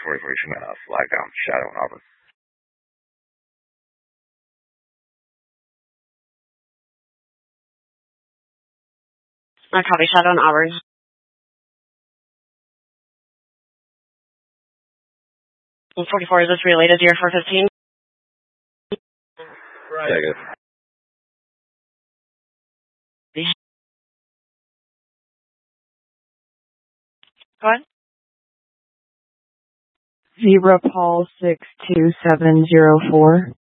44 flag down, Shadow and Auburn. I copy Shadow and Auburn. 44, is this related to your 415? Right. Take it. Go ahead. Zebra Paul 62704.